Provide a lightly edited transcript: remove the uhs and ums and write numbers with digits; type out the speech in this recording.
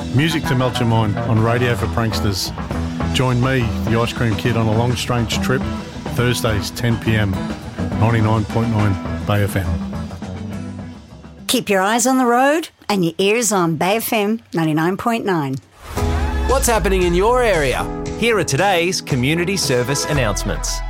Music to melt your mind on Radio for Pranksters. Join me, the Ice Cream Kid, on a long strange trip, Thursdays 10pm, 99.9 Bay FM. Keep your eyes on the road and your ears on Bay FM 99.9. What's happening in your area? Here are today's community service announcements.